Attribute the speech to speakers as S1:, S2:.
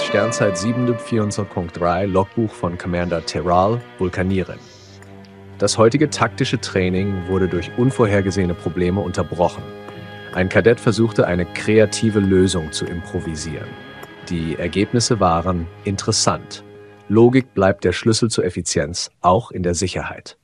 S1: Sternzeit 724.3 Logbuch von Commander Terral, Vulkanierin. Das heutige taktische Training wurde durch unvorhergesehene Probleme unterbrochen. Ein Kadett versuchte, eine kreative Lösung zu improvisieren. Die Ergebnisse waren interessant. Logik bleibt der Schlüssel zur Effizienz, auch in der Sicherheit.